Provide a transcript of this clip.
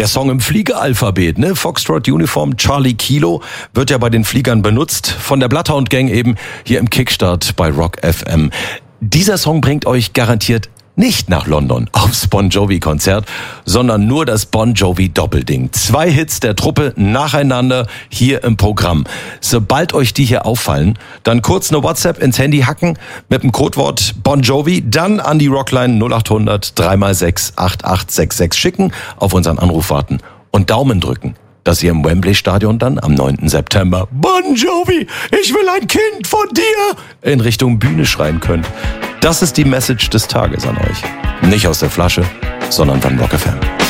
der Song im Fliegeralphabet, ne? Foxtrot Uniform Charlie Kilo wird ja bei den Fliegern benutzt. Von der Bloodhound Gang eben hier im Kickstart bei Rock FM. Dieser Song bringt euch garantiert nicht nach London aufs Bon Jovi-Konzert, sondern nur das Bon Jovi-Doppelding. 2 Hits der Truppe nacheinander hier im Programm. Sobald euch die hier auffallen, dann kurz eine WhatsApp ins Handy hacken mit dem Codewort Bon Jovi, dann an die Rockline 0800 3x6 8866 schicken, auf unseren Anruf warten und Daumen drücken, dass ihr im Wembley-Stadion dann am 9. September Bon Jovi, ich will ein Kind von dir in Richtung Bühne schreien könnt. Das ist die Message des Tages an euch. Nicht aus der Flasche, sondern von Rock FM.